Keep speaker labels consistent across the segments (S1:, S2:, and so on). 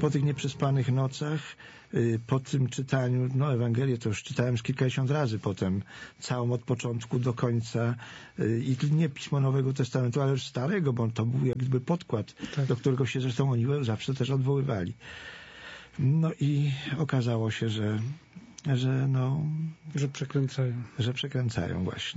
S1: po tych nieprzespanych nocach, po tym czytaniu, no Ewangelię to już czytałem z kilkadziesiąt razy potem, całą od początku do końca, i nie Pismo Nowego Testamentu, ale już Starego, bo to był jakby podkład, tak, do którego się zresztą oni zawsze też odwoływali. No i okazało się, że
S2: przekręcają.
S1: Że przekręcają, właśnie.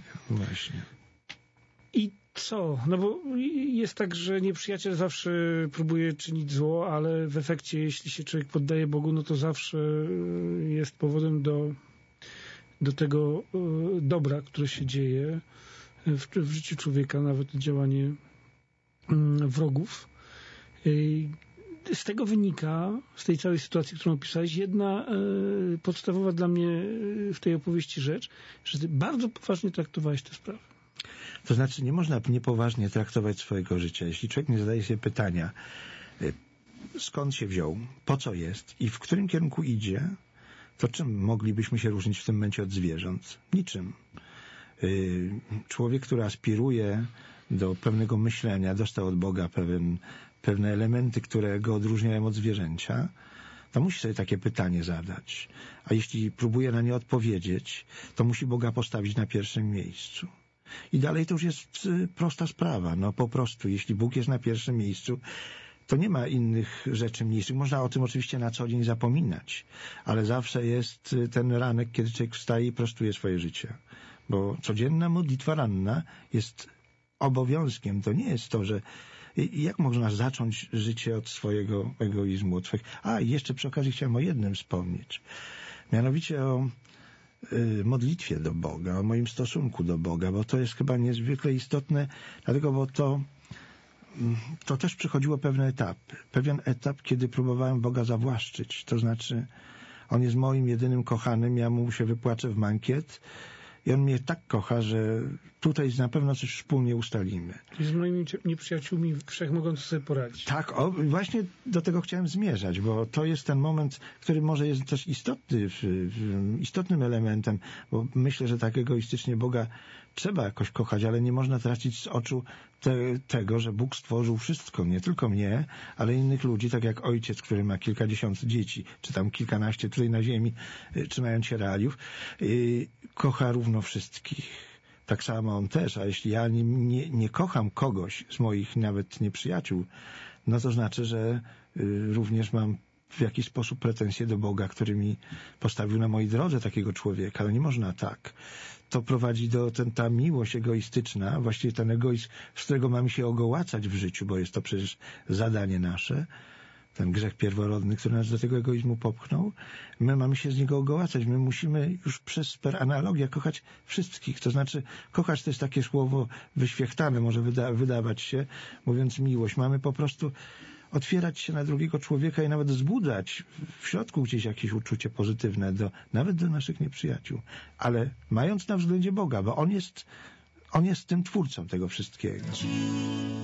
S2: I co? No bo jest tak, że nieprzyjaciel zawsze próbuje czynić zło, ale w efekcie, jeśli się człowiek poddaje Bogu, no to zawsze jest powodem do tego dobra, które się dzieje w życiu człowieka, nawet działanie wrogów. Z tego wynika, z tej całej sytuacji, którą opisałeś, jedna podstawowa dla mnie w tej opowieści rzecz, że ty bardzo poważnie traktowałeś tę sprawę.
S1: To znaczy, nie można niepoważnie traktować swojego życia. Jeśli człowiek nie zadaje sobie pytania, skąd się wziął, po co jest i w którym kierunku idzie, to czym moglibyśmy się różnić w tym momencie od zwierząt? Niczym. Człowiek, który aspiruje do pewnego myślenia, dostał od Boga pewne elementy, które go odróżniają od zwierzęcia, to musi sobie takie pytanie zadać. A jeśli próbuje na nie odpowiedzieć, to musi Boga postawić na pierwszym miejscu. I dalej to już jest prosta sprawa. No po prostu, jeśli Bóg jest na pierwszym miejscu, to nie ma innych rzeczy mniejszych. Można o tym oczywiście na co dzień zapominać, ale zawsze jest ten ranek, kiedy człowiek wstaje i prostuje swoje życie. Bo codzienna modlitwa ranna jest obowiązkiem. To nie jest to, że jak można zacząć życie od swojego egoizmu? I jeszcze przy okazji chciałem o jednym wspomnieć. Mianowicie o modlitwie do Boga, o moim stosunku do Boga, bo to jest chyba niezwykle istotne, dlatego, bo to też przychodziło pewien etap, kiedy próbowałem Boga zawłaszczyć, to znaczy On jest moim jedynym kochanym, ja Mu się wypłaczę w mankiet i On mnie tak kocha, że tutaj na pewno coś wspólnie ustalimy.
S2: I z moimi nieprzyjaciółmi wszechmogący sobie poradzić.
S1: Tak, właśnie do tego chciałem zmierzać, bo to jest ten moment, który może jest też istotnym elementem, bo myślę, że tak egoistycznie Boga trzeba jakoś kochać, ale nie można tracić z oczu tego, że Bóg stworzył wszystko, nie tylko mnie, ale innych ludzi, tak jak ojciec, który ma kilkadziesiąt dzieci, czy tam kilkanaście tutaj na ziemi, trzymając się realiów, kocha równo wszystkich. Tak samo On też, a jeśli ja nie kocham kogoś z moich nawet nieprzyjaciół, no to znaczy, że również mam w jakiś sposób pretensje do Boga, który mi postawił na mojej drodze takiego człowieka, ale nie można tak. To prowadzi ta miłość egoistyczna, właściwie ten egoizm, z którego mamy się ogołacać w życiu, bo jest to przecież zadanie nasze, ten grzech pierworodny, który nas do tego egoizmu popchnął, my mamy się z niego ogołacać. My musimy już przez analogię kochać wszystkich. To znaczy, kochać to jest takie słowo wyświechtane, może wydawać się, mówiąc miłość. Mamy po prostu otwierać się na drugiego człowieka i nawet wzbudzać w środku gdzieś jakieś uczucie pozytywne, nawet do naszych nieprzyjaciół. Ale mając na względzie Boga, bo On jest tym twórcą tego wszystkiego.